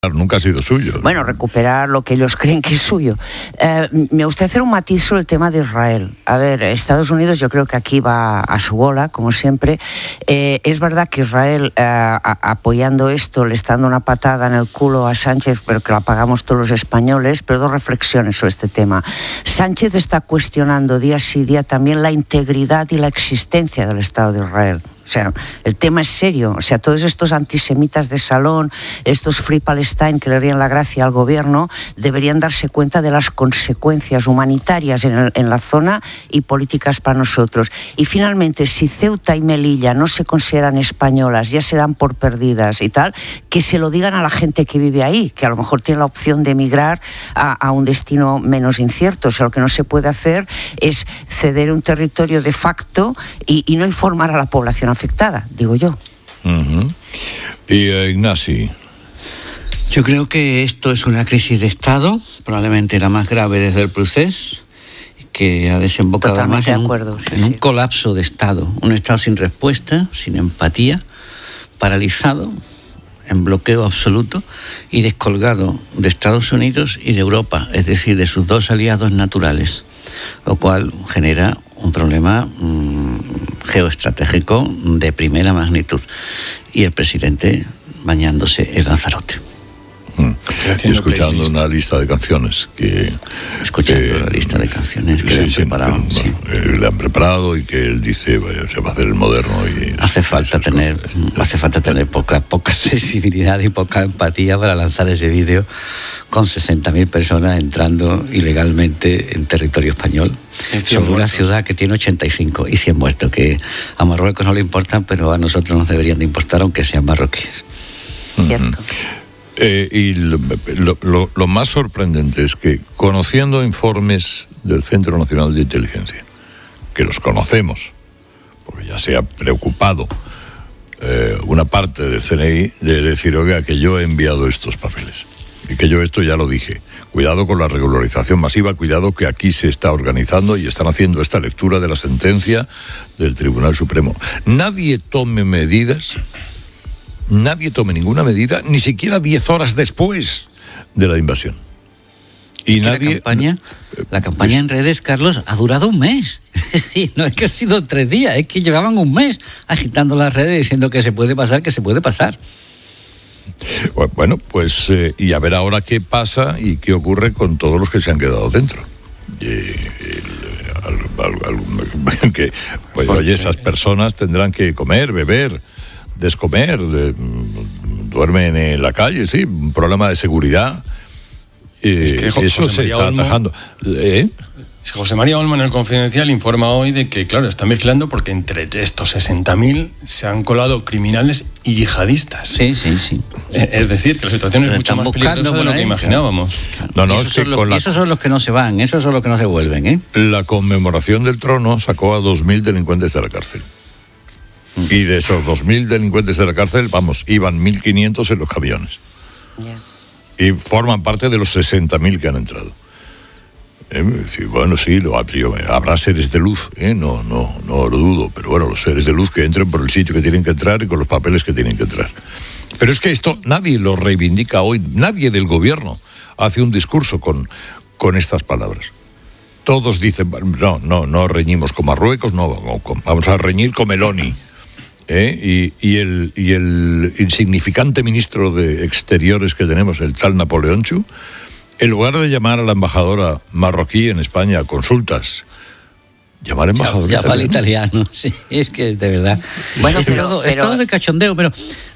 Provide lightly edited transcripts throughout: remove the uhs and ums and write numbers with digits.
Nunca ha sido suyo. Bueno, recuperar lo que ellos creen que es suyo. Me gustaría hacer un matiz sobre el tema de Israel. A ver, Estados Unidos yo creo que aquí va a su bola, como siempre. Es verdad que Israel, apoyando esto, le está dando una patada en el culo a Sánchez, pero que la pagamos todos los españoles. Pero dos reflexiones sobre este tema. Sánchez está cuestionando día sí día también la integridad y la existencia del Estado de Israel. O sea, el tema es serio. O sea, todos estos antisemitas de salón, estos Free Palestine que le ríen la gracia al gobierno, deberían darse cuenta de las consecuencias humanitarias en la zona y políticas para nosotros. Y finalmente, si Ceuta y Melilla no se consideran españolas, ya se dan por perdidas y tal, que se lo digan a la gente que vive ahí, que a lo mejor tiene la opción de emigrar a un destino menos incierto. O sea, lo que no se puede hacer es ceder un territorio de facto y no informar a la población afectada, digo yo. Uh-huh. Y Ignasi. Yo creo que esto es una crisis de Estado, probablemente la más grave desde el procés, que ha desembocado además en un colapso de Estado. Un Estado sin respuesta, sin empatía, paralizado, en bloqueo absoluto y descolgado de Estados Unidos y de Europa, es decir, de sus dos aliados naturales, lo cual genera un problema geoestratégico de primera magnitud. Y el presidente bañándose en Lanzarote. Y escuchando una lista de canciones que... Escuchando la lista de canciones que le han preparado. Le han preparado y que él dice, vaya, se va a hacer el moderno. Y hace falta tener poca sensibilidad y poca empatía para lanzar ese vídeo con 60.000 personas entrando ilegalmente en territorio español sobre una ciudad que tiene 85 y 100 muertos, que a Marruecos no le importan, pero a nosotros nos deberían de importar, aunque sean marroquíes. Cierto. Y lo más sorprendente es que, conociendo informes del Centro Nacional de Inteligencia, que los conocemos, porque ya se ha preocupado una parte del CNI de decir, oiga, que yo he enviado estos papeles, y que yo esto ya lo dije, cuidado con la regularización masiva, cuidado que aquí se está organizando y están haciendo esta lectura de la sentencia del Tribunal Supremo. Nadie tome ninguna medida, ni siquiera 10 horas después de la invasión. Y nadie... La campaña en redes, Carlos, ha durado un mes. Y no es que ha sido 3 días, es que llevaban un mes agitando las redes diciendo que se puede pasar, que se puede pasar. Bueno, pues y a ver ahora qué pasa y qué ocurre con todos los que se han quedado dentro. Oye, esas personas tendrán que comer, beber, descomer, duermen en la calle, sí, un problema de seguridad. Es que eso se está atajando. José María Olmo en El Confidencial informa hoy de que, claro, están vigilando porque entre estos 60.000 se han colado criminales y yihadistas. Sí. Es decir, que la situación es mucho más peligrosa de lo que imaginábamos. Claro. Esos son los que no se van, esos son los que no se vuelven. La conmemoración del trono sacó a 2.000 delincuentes de la cárcel. Y de esos 2.000 delincuentes de la cárcel, iban 1.500 en los camiones. Yeah. Y forman parte de los 60.000 que han entrado. Bueno, sí, habrá seres de luz, no lo dudo, pero bueno, los seres de luz que entren por el sitio que tienen que entrar y con los papeles que tienen que entrar. Pero es que esto nadie lo reivindica hoy, nadie del gobierno hace un discurso con estas palabras. Todos dicen, no reñimos con Marruecos, vamos a reñir con Meloni. Y el insignificante ministro de Exteriores que tenemos, el tal Napoleonchu, en lugar de llamar a la embajadora marroquí en España a consultas, llamar a embajadora ya para el italiano, sí, es que de verdad. Bueno, es todo de cachondeo, pero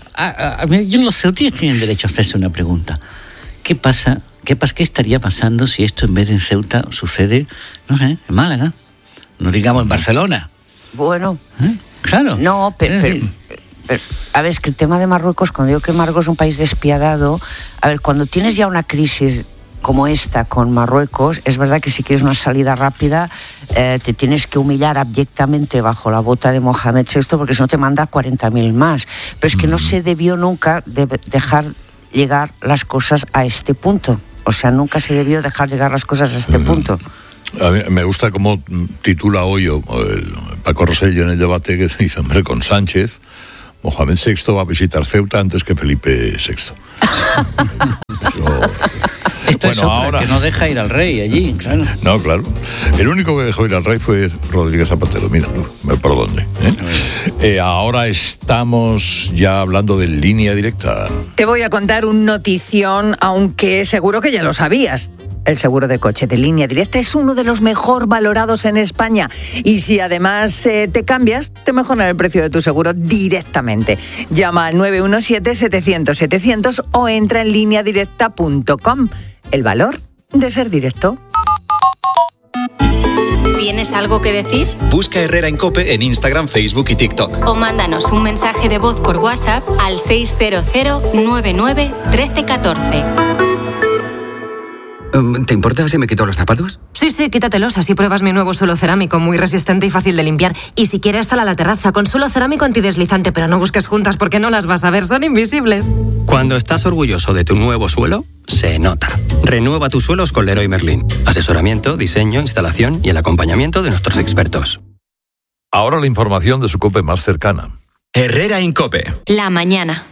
los ceutíes tienen derecho a hacerse una pregunta. ¿Qué pasa? ¿Qué estaría pasando si esto en vez de en Ceuta sucede, no sé, en Málaga? No digamos en Barcelona. Bueno. Claro. No, pero a ver, es que el tema de Marruecos, cuando digo que Marruecos es un país despiadado, a ver, cuando tienes ya una crisis como esta con Marruecos, es verdad que si quieres una salida rápida te tienes que humillar abyectamente bajo la bota de Mohamed VI, porque si no te manda 40.000 más. Pero es que no se debió nunca dejar llegar las cosas a este punto. O sea, nunca se debió dejar llegar las cosas a este punto. A mí me gusta cómo titula hoy el Paco Rosselló en el debate, que dice, hombre, con Sánchez Mohamed VI va a visitar Ceuta antes que Felipe VI. Esto es ahora que no deja ir al rey allí, claro. No, claro. El único que dejó ir al rey fue Rodríguez Zapatero. Mira, ¿por dónde? Ahora estamos ya hablando de Línea Directa. Te voy a contar un notición, aunque seguro que ya lo sabías. El seguro de coche de Línea Directa es uno de los mejor valorados en España. Y si además te cambias, te mejoran el precio de tu seguro directamente. Llama al 917-700-700 o entra en lineadirecta.com. El valor de ser directo. ¿Tienes algo que decir? Busca Herrera en COPE en Instagram, Facebook y TikTok. O mándanos un mensaje de voz por WhatsApp al 600-99-1314. ¿Te importa si me quito los zapatos? Sí, quítatelos, así pruebas mi nuevo suelo cerámico, muy resistente y fácil de limpiar. Y si quieres, hasta la terraza, con suelo cerámico antideslizante, pero no busques juntas porque no las vas a ver, son invisibles. Cuando estás orgulloso de tu nuevo suelo, se nota. Renueva tus suelos con Leroy Merlin. Asesoramiento, diseño, instalación y el acompañamiento de nuestros expertos. Ahora la información de su COPE más cercana. Herrera en COPE. La mañana.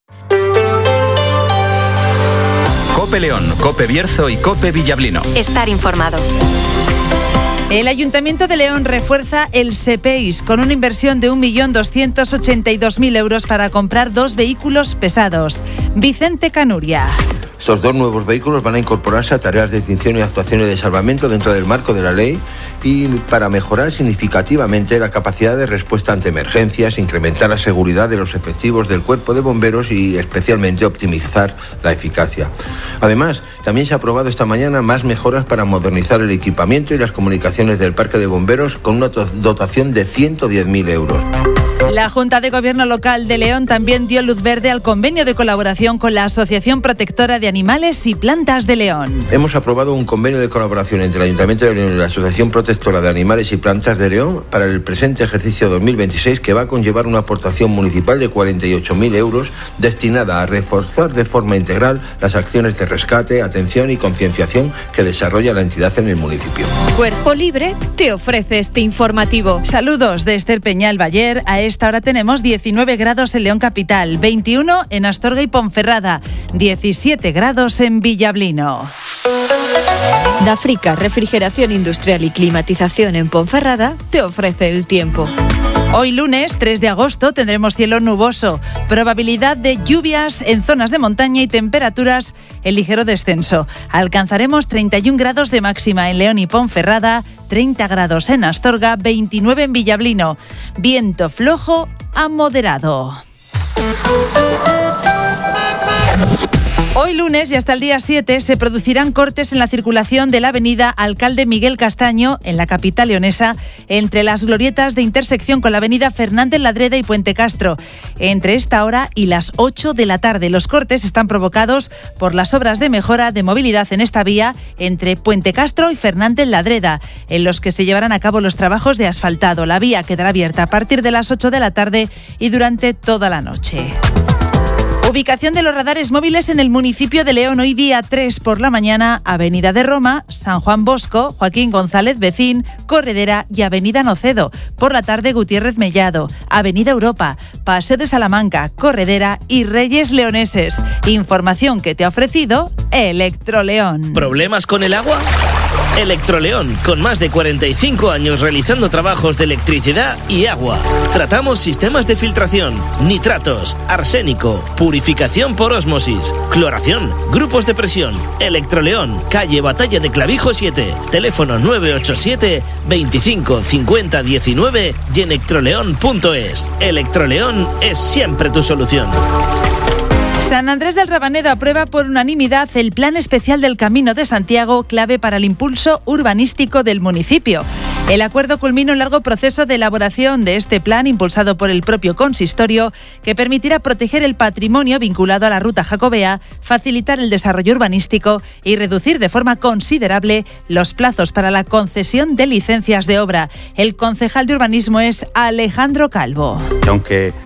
COPE León, COPE Bierzo y COPE Villablino. Estar informado. El Ayuntamiento de León refuerza el SEPEIS con una inversión de 1.282.000 euros para comprar 2 vehículos pesados. Vicente Canuria. Estos 2 nuevos vehículos van a incorporarse a tareas de extinción y actuaciones de salvamento dentro del marco de la ley y para mejorar significativamente la capacidad de respuesta ante emergencias, incrementar la seguridad de los efectivos del Cuerpo de Bomberos y especialmente optimizar la eficacia. Además, también se ha aprobado esta mañana más mejoras para modernizar el equipamiento y las comunicaciones del Parque de Bomberos con una dotación de 110.000 euros. La Junta de Gobierno Local de León también dio luz verde al convenio de colaboración con la Asociación Protectora de Animales y Plantas de León. Hemos aprobado un convenio de colaboración entre el Ayuntamiento de León y la Asociación Protectora de Animales y Plantas de León para el presente ejercicio 2026, que va a conllevar una aportación municipal de 48.000 euros destinada a reforzar de forma integral las acciones de rescate, atención y concienciación que desarrolla la entidad en el municipio. Cuerpo Libre te ofrece este informativo. Saludos de Esther Peñal Bayer. A esta hora tenemos 19 grados en León Capital, 21 en Astorga y Ponferrada, 17 grados en Villablino. Dafrica, refrigeración industrial y climatización en Ponferrada, te ofrece el tiempo. Hoy lunes 3 de agosto tendremos cielo nuboso, probabilidad de lluvias en zonas de montaña y temperaturas en ligero descenso. Alcanzaremos 31 grados de máxima en León y Ponferrada, 30 grados en Astorga, 29 en Villablino. Viento flojo a moderado. Hoy lunes y hasta el día 7 se producirán cortes en la circulación de la avenida Alcalde Miguel Castaño, en la capital leonesa, entre las glorietas de intersección con la avenida Fernández Ladreda y Puente Castro, entre esta hora y las 8 de la tarde. Los cortes están provocados por las obras de mejora de movilidad en esta vía entre Puente Castro y Fernández Ladreda, en los que se llevarán a cabo los trabajos de asfaltado. La vía quedará abierta a partir de las 8 de la tarde y durante toda la noche. Ubicación de los radares móviles en el municipio de León. Hoy día 3 por la mañana, Avenida de Roma, San Juan Bosco, Joaquín González Becín, Corredera y Avenida Nocedo. Por la tarde, Gutiérrez Mellado, Avenida Europa, Paseo de Salamanca, Corredera y Reyes Leoneses. Información que te ha ofrecido Electroleón. ¿Problemas con el agua? Electroleón, con más de 45 años realizando trabajos de electricidad y agua. Tratamos sistemas de filtración, nitratos, arsénico, purificación por ósmosis, cloración, grupos de presión. Electroleón, calle Batalla de Clavijo 7, teléfono 987 25 50 19 y electroleón.es. Electroleón es siempre tu solución. San Andrés del Rabanedo aprueba por unanimidad el Plan Especial del Camino de Santiago, clave para el impulso urbanístico del municipio. El acuerdo culmina un largo proceso de elaboración de este plan impulsado por el propio consistorio, que permitirá proteger el patrimonio vinculado a la ruta jacobea, facilitar el desarrollo urbanístico y reducir de forma considerable los plazos para la concesión de licencias de obra. El concejal de urbanismo es Alejandro Calvo. Aunque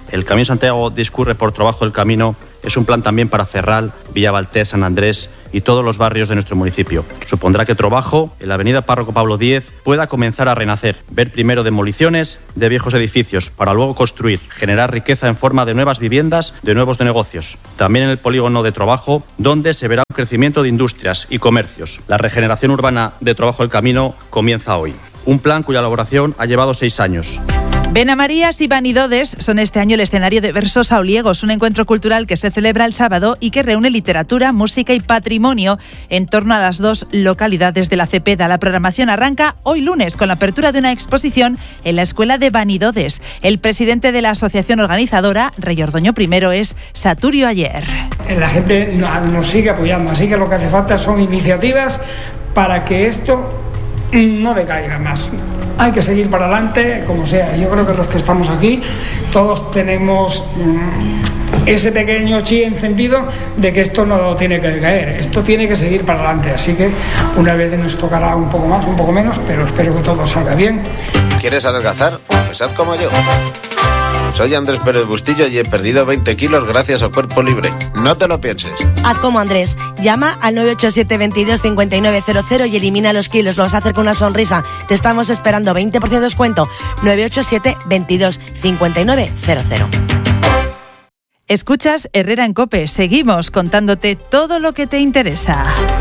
El Camino de Santiago discurre por trabajo del camino. Es un plan también para Ferral, Villavalter, San Andrés y todos los barrios de nuestro municipio. Supondrá que Trobajo, en la avenida Párroco Pablo X, pueda comenzar a renacer. Ver primero demoliciones de viejos edificios para luego construir, generar riqueza en forma de nuevas viviendas, de nuevos negocios. También en el polígono de Trobajo, donde se verá un crecimiento de industrias y comercios. La regeneración urbana de Trobajo del Camino comienza hoy. Un plan cuya elaboración ha llevado 6 años. Benamarías y Vanidodes son este año el escenario de Versos Auriegos, un encuentro cultural que se celebra el sábado y que reúne literatura, música y patrimonio en torno a las 2 localidades de la Cepeda. La programación arranca hoy lunes con la apertura de una exposición en la Escuela de Vanidodes. El presidente de la asociación organizadora, Rey Ordoño I, es Saturio Ayer. La gente nos sigue apoyando, así que lo que hace falta son iniciativas para que esto no decaiga más. Hay que seguir para adelante, como sea. Yo creo que los que estamos aquí, todos tenemos ese pequeño chi encendido de que esto no tiene que caer, esto tiene que seguir para adelante. Así que una vez nos tocará un poco más, un poco menos, pero espero que todo salga bien. ¿Quieres adelgazar? Pues haz como yo. Soy Andrés Pérez Bustillo y he perdido 20 kilos gracias a Cuerpo Libre. No te lo pienses. Haz como Andrés. Llama al 987 22 5900 y elimina los kilos. Lo vas a hacer con una sonrisa. Te estamos esperando. 20% de descuento. 987 22 5900. Escuchas Herrera en COPE. Seguimos contándote todo lo que te interesa.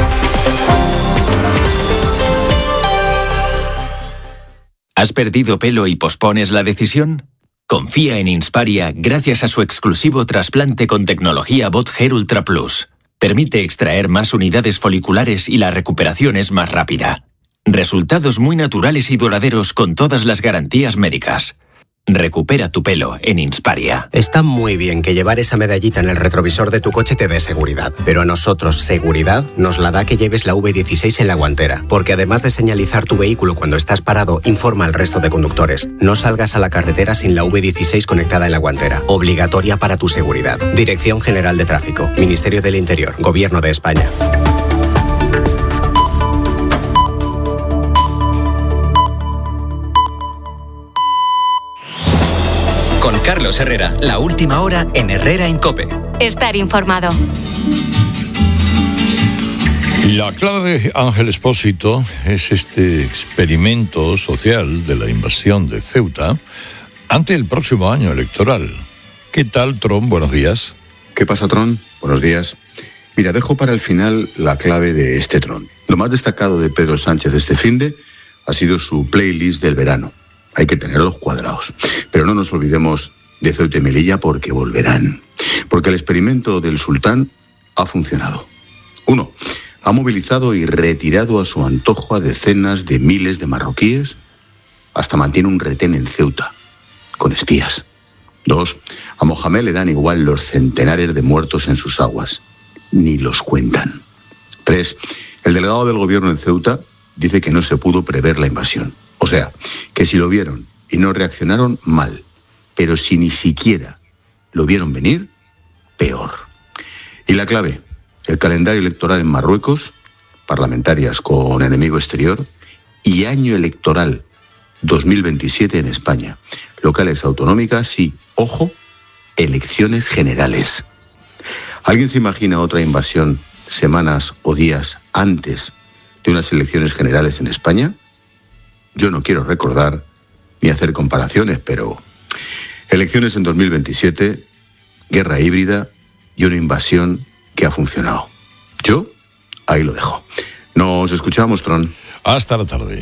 ¿Has perdido pelo y pospones la decisión? Confía en Insparia gracias a su exclusivo trasplante con tecnología BotHair Ultra Plus. Permite extraer más unidades foliculares y la recuperación es más rápida. Resultados muy naturales y duraderos con todas las garantías médicas. Recupera tu pelo en Insparia. Está muy bien que llevar esa medallita en el retrovisor de tu coche te dé seguridad, pero a nosotros seguridad nos la da que lleves la V16 en la guantera, porque además de señalizar tu vehículo cuando estás parado, informa al resto de conductores. No salgas a la carretera sin la V16 conectada en la guantera, obligatoria para tu seguridad. Dirección General de Tráfico, Ministerio del Interior, Gobierno de España. Con Carlos Herrera, la última hora en Herrera en COPE. Estar informado. La clave de Ángel Expósito es este experimento social de la invasión de Ceuta ante el próximo año electoral. ¿Qué tal, Tron? Buenos días. ¿Qué pasa, Tron? Buenos días. Mira, dejo para el final la clave de este Tron. Lo más destacado de Pedro Sánchez este finde ha sido su playlist del verano. Hay que tenerlos cuadrados. Pero no nos olvidemos de Ceuta y Melilla porque volverán. Porque el experimento del sultán ha funcionado. 1. Ha movilizado y retirado a su antojo a decenas de miles de marroquíes. Hasta mantiene un retén en Ceuta, con espías. 2. A Mohamed le dan igual los centenares de muertos en sus aguas. Ni los cuentan. 3. El delegado del gobierno en Ceuta dice que no se pudo prever la invasión. O sea, que si lo vieron y no reaccionaron, mal. Pero si ni siquiera lo vieron venir, peor. Y la clave, el calendario electoral en Marruecos, parlamentarias con enemigo exterior, y año electoral 2027 en España. Locales autonómicas y, ojo, elecciones generales. ¿Alguien se imagina otra invasión semanas o días antes de unas elecciones generales en España? Yo no quiero recordar ni hacer comparaciones, pero elecciones en 2027, guerra híbrida y una invasión que ha funcionado. Yo ahí lo dejo. Nos escuchamos, Tron. Hasta la tarde.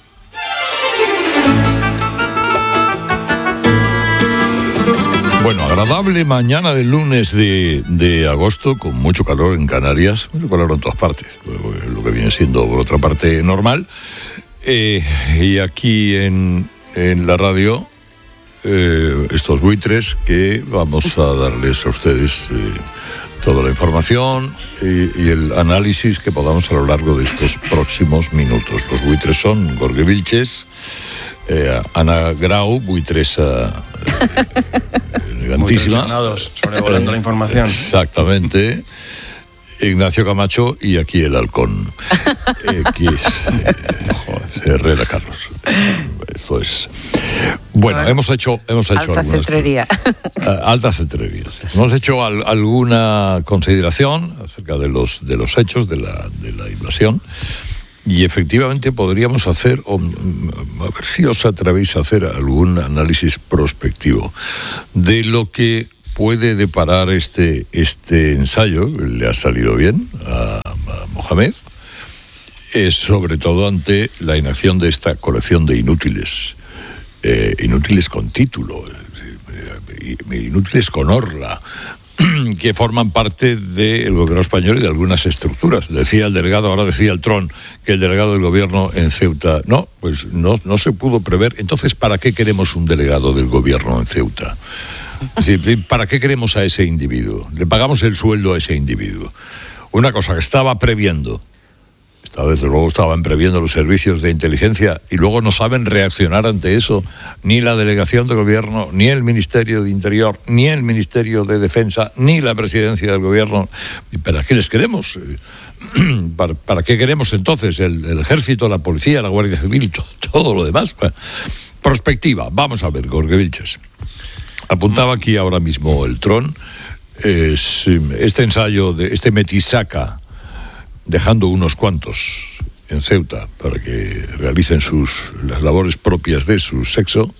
Bueno, agradable mañana del lunes de agosto, con mucho calor en Canarias, mucho calor en todas partes, lo que viene siendo por otra parte normal. Y aquí en la radio, estos buitres que vamos a darles a ustedes toda la información y el análisis que podamos a lo largo de estos próximos minutos. Los buitres son Jorge Vilches, Ana Grau, buitresa elegantísima. Muy sobrevolando la información. Exactamente. Ignacio Camacho y aquí el halcón. Aquí es Herrera Carlos. Esto es. Bueno, hemos hecho alta cetrería. Alta cetrería. Hemos hecho alguna consideración acerca de los hechos de la invasión. Y efectivamente podríamos hacer, a ver si os atrevéis a hacer algún análisis prospectivo de lo que puede deparar este ensayo. Le ha salido bien a Mohamed, sobre todo ante la inacción de esta colección de inútiles con título, inútiles con orla, que forman parte del gobierno español y de algunas estructuras. Decía el delegado, ahora decía el Tron, que el delegado del gobierno en Ceuta, no se pudo prever. Entonces, ¿para qué queremos un delegado del gobierno en Ceuta? Es decir, ¿para qué queremos a ese individuo? Le pagamos el sueldo a ese individuo. Una cosa que estaban previendo los servicios de inteligencia y luego no saben reaccionar ante eso, ni la delegación de gobierno, ni el Ministerio de Interior, ni el Ministerio de Defensa, ni la presidencia del gobierno. ¿Para qué les queremos? ¿Para qué queremos entonces el ejército, la policía, la Guardia Civil, todo lo demás? Prospectiva, vamos a ver, Jorge Vilches. Apuntaba aquí ahora mismo el Tron, este ensayo de este metisaca, dejando unos cuantos en Ceuta para que realicen las labores propias de su sexo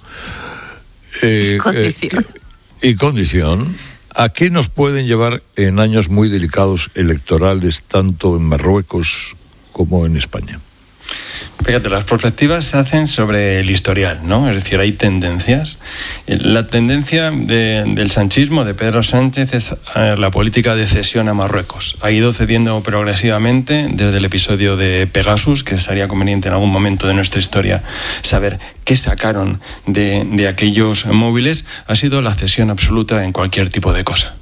y condición, ¿a qué nos pueden llevar en años muy delicados electorales tanto en Marruecos como en España? Fíjate, las perspectivas se hacen sobre el historial, ¿no? Es decir, hay tendencias. La tendencia del sanchismo, de Pedro Sánchez, es la política de cesión a Marruecos. Ha ido cediendo progresivamente desde el episodio de Pegasus, que estaría conveniente en algún momento de nuestra historia saber qué sacaron de aquellos móviles. Ha sido la cesión absoluta en cualquier tipo de cosa.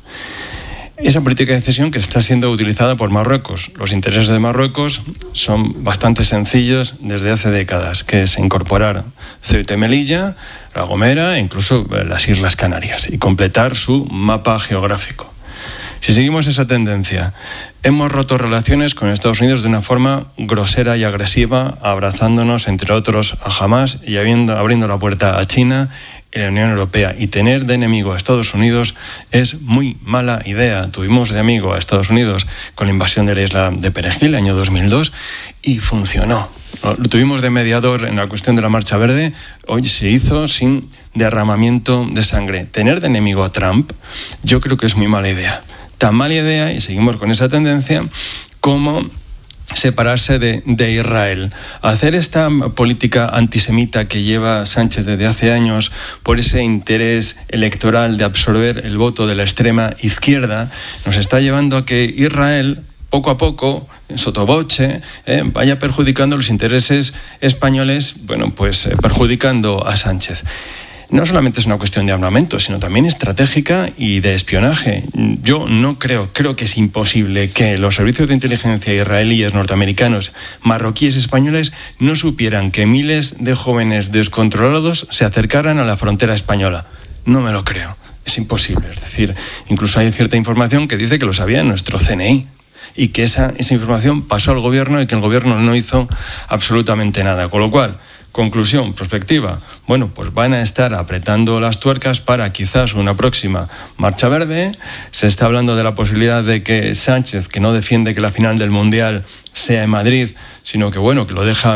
Esa política de cesión que está siendo utilizada por Marruecos. Los intereses de Marruecos son bastante sencillos desde hace décadas, que es incorporar Ceuta y Melilla, La Gomera e incluso las Islas Canarias y completar su mapa geográfico. Si seguimos esa tendencia, hemos roto relaciones con Estados Unidos de una forma grosera y agresiva, abrazándonos, entre otros, a Hamás y abriendo la puerta a China y la Unión Europea. Y tener de enemigo a Estados Unidos es muy mala idea. Tuvimos de amigo a Estados Unidos con la invasión de la isla de Perejil, el año 2002, y funcionó. Lo tuvimos de mediador en la cuestión de la Marcha Verde. Hoy se hizo sin derramamiento de sangre. Tener de enemigo a Trump, yo creo que es muy mala idea. Tan mala idea, y seguimos con esa tendencia, como separarse de Israel. Hacer esta política antisemita que lleva Sánchez desde hace años por ese interés electoral de absorber el voto de la extrema izquierda, nos está llevando a que Israel, poco a poco, sotoboche, vaya perjudicando los intereses españoles, perjudicando a Sánchez. No solamente es una cuestión de armamento, sino también estratégica y de espionaje. Yo no creo que es imposible que los servicios de inteligencia israelíes, norteamericanos, marroquíes, españoles no supieran que miles de jóvenes descontrolados se acercaran a la frontera española. No me lo creo. Es imposible. Es decir, incluso hay cierta información que dice que lo sabía nuestro CNI y que esa información pasó al gobierno y que el gobierno no hizo absolutamente nada. Con lo cual, conclusión, perspectiva, pues van a estar apretando las tuercas para quizás una próxima Marcha Verde. Se está hablando de la posibilidad de que Sánchez, que no defiende que la final del Mundial sea en Madrid, sino que que lo deja,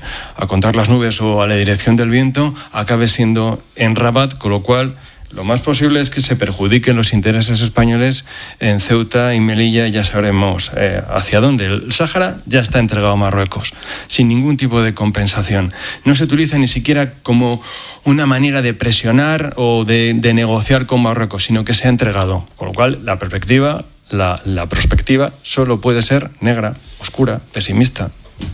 a contar las nubes o a la dirección del viento, acabe siendo en Rabat, con lo cual lo más posible es que se perjudiquen los intereses españoles en Ceuta y Melilla, y ya sabremos hacia dónde. El Sáhara ya está entregado a Marruecos, sin ningún tipo de compensación. No se utiliza ni siquiera como una manera de presionar o de negociar con Marruecos, sino que se ha entregado. Con lo cual, la perspectiva, la prospectiva, solo puede ser negra, oscura, pesimista.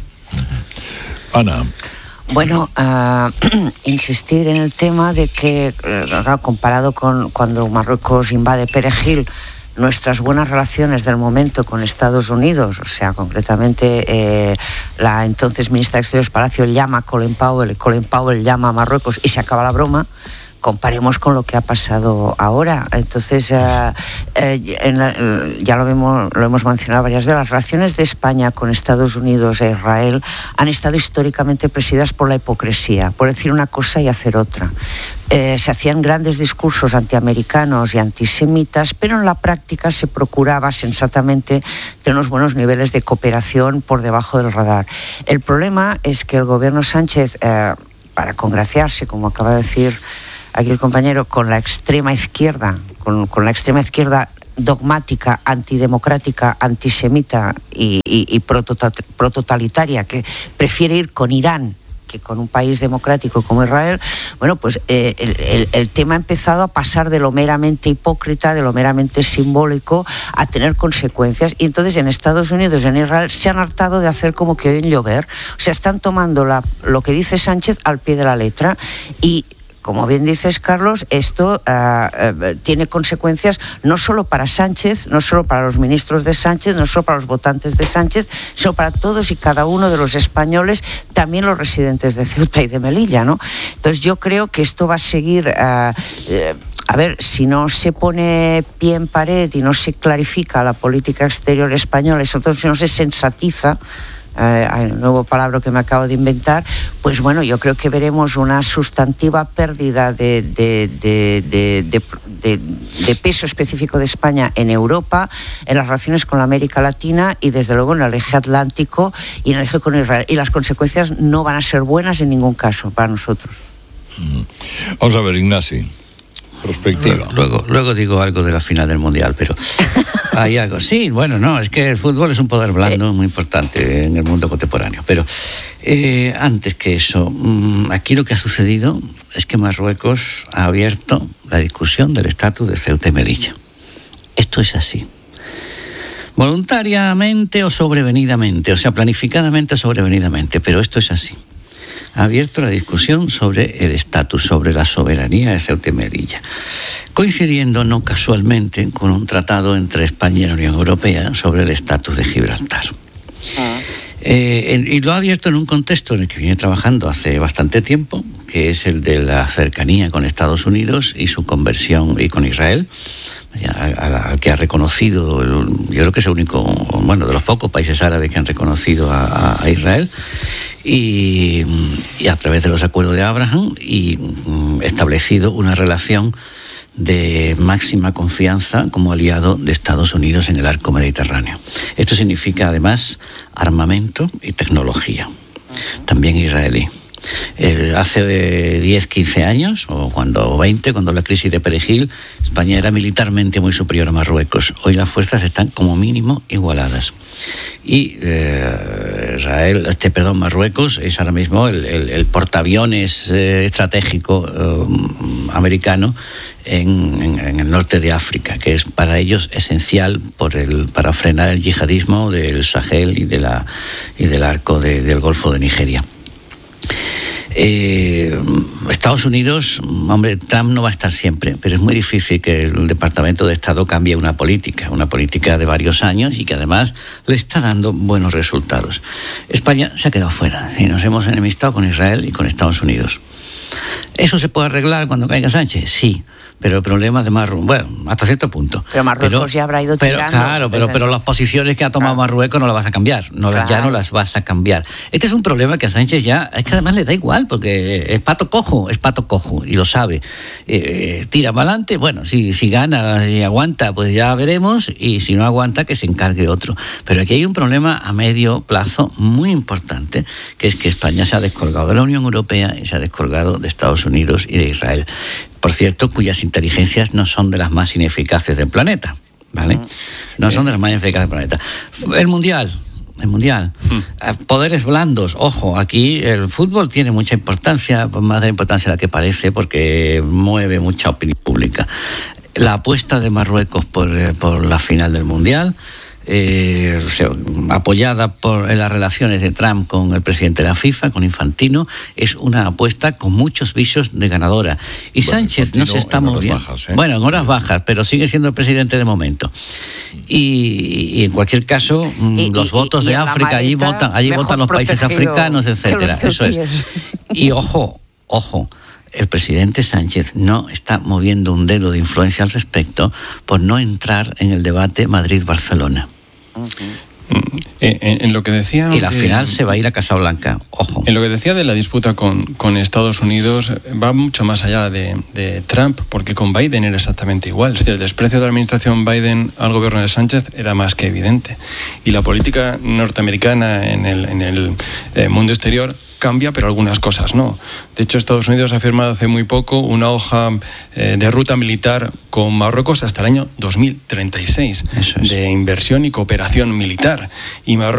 Ana. Bueno, insistir en el tema de que, comparado con cuando Marruecos invade Perejil, nuestras buenas relaciones del momento con Estados Unidos, o sea, concretamente la entonces ministra de Exteriores Palacio llama a Colin Powell llama a Marruecos y se acaba la broma, comparemos con lo que ha pasado ahora. Entonces, ya lo hemos mencionado varias veces, las relaciones de España con Estados Unidos e Israel han estado históricamente presididas por la hipocresía, por decir una cosa y hacer otra. Se hacían grandes discursos antiamericanos y antisemitas, pero en la práctica se procuraba sensatamente tener unos buenos niveles de cooperación por debajo del radar. El problema es que el gobierno Sánchez, para congraciarse, como acaba de decir aquí el compañero, con la extrema izquierda, con la extrema izquierda dogmática, antidemocrática, antisemita y prototalitaria, que prefiere ir con Irán que con un país democrático como Israel, bueno, pues el tema ha empezado a pasar de lo meramente hipócrita, de lo meramente simbólico, a tener consecuencias. Y entonces en Estados Unidos y en Israel se han hartado de hacer como que oyen llover. O sea, están tomando lo que dice Sánchez al pie de la letra y, como bien dices, Carlos, esto tiene consecuencias no solo para Sánchez, no solo para los ministros de Sánchez, no solo para los votantes de Sánchez, sino para todos y cada uno de los españoles, también los residentes de Ceuta y de Melilla, ¿no? Entonces yo creo que esto va a seguir... a ver, si no se pone pie en pared y no se clarifica la política exterior española y sobre todo si no se sensatiza, hay un nuevo palabra que me acabo de inventar, pues bueno, yo creo que veremos una sustantiva pérdida de peso específico de España en Europa, en las relaciones con la América Latina y desde luego en el eje atlántico y en el eje con Israel. Y las consecuencias no van a ser buenas en ningún caso para nosotros. Vamos a ver, Ignasi. Perspectiva. Luego digo algo de la final del Mundial, pero hay algo. Sí, bueno, no, es que el fútbol es un poder blando muy importante en el mundo contemporáneo. Pero antes que eso, aquí lo que ha sucedido es que Marruecos ha abierto la discusión del estatus de Ceuta y Melilla. Esto es así. Voluntariamente o sobrevenidamente, o sea, planificadamente o sobrevenidamente, pero esto es así. Ha abierto la discusión sobre el estatus, sobre la soberanía de Ceuta y Melilla, coincidiendo no casualmente con un tratado entre España y la Unión Europea sobre el estatus de Gibraltar. Y lo ha abierto en un contexto en el que viene trabajando hace bastante tiempo, que es el de la cercanía con Estados Unidos y su conversión, y con Israel, al que ha reconocido, yo creo que es el único, bueno, de los pocos países árabes que han reconocido a Israel, y a través de los acuerdos de Abraham, y establecido una relación de máxima confianza como aliado de Estados Unidos en el arco mediterráneo. Esto significa además armamento y tecnología, también israelí. Hace 10, 15 años, o 20, cuando la crisis de Perejil, España era militarmente muy superior a Marruecos. Hoy las fuerzas están como mínimo igualadas. Y Marruecos es ahora mismo el portaaviones estratégico americano en el norte de África, que es para ellos esencial para frenar el yihadismo del Sahel y del arco del Golfo de Nigeria. Estados Unidos, hombre, Trump no va a estar siempre, pero es muy difícil que el Departamento de Estado cambie una política de varios años y que además le está dando buenos resultados. España se ha quedado fuera, y nos hemos enemistado con Israel y con Estados Unidos. ¿Eso se puede arreglar cuando caiga Sánchez? Sí. Pero el problema de Marruecos, bueno, hasta cierto punto. Pero Marruecos ya habrá ido tirando. Claro, pero las posiciones que ha tomado Marruecos no las vas a cambiar. Ya no las vas a cambiar. Este es un problema que a Sánchez ya, es que además le da igual, porque es pato cojo, y lo sabe. Tira para adelante, bueno, si gana y aguanta, pues ya veremos, y si no aguanta, que se encargue otro. Pero aquí hay un problema a medio plazo muy importante, que es que España se ha descolgado de la Unión Europea y se ha descolgado de Estados Unidos y de Israel. Por cierto, cuyas inteligencias no son de las más ineficaces del planeta, ¿vale? No son de las más ineficaces del planeta. El Mundial. Poderes blandos. Ojo, aquí el fútbol tiene mucha importancia, más de la importancia de la que parece, porque mueve mucha opinión pública. La apuesta de Marruecos por la final del Mundial, apoyada por las relaciones de Trump con el presidente de la FIFA, con Infantino, es una apuesta con muchos visos de ganadora. Y bueno, Sánchez Infantino no se está moviendo. Bueno, en horas bajas, pero sigue siendo el presidente de momento. Y en cualquier caso, los votos de África, allí votan los países africanos, etcétera. Eso es. Y ojo. el presidente Sánchez no está moviendo un dedo de influencia al respecto por no entrar en el debate Madrid-Barcelona. En lo que decía... Y la final se va a ir a Casablanca, ojo. En lo que decía de la disputa con Estados Unidos, va mucho más allá de Trump, porque con Biden era exactamente igual. Es decir, el desprecio de la administración Biden al gobierno de Sánchez era más que evidente. Y la política norteamericana en el mundo exterior cambia, pero algunas cosas no. De hecho, Estados Unidos ha firmado hace muy poco una hoja de ruta militar con Marruecos hasta el año 2036 de inversión y cooperación militar. Y Marruecos